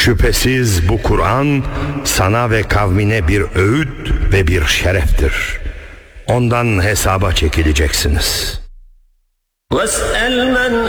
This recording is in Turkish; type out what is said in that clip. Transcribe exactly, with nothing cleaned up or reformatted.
Şüphesiz bu Kur'an sana ve kavmine bir öğüt ve bir şereftir. Ondan hesaba çekileceksiniz.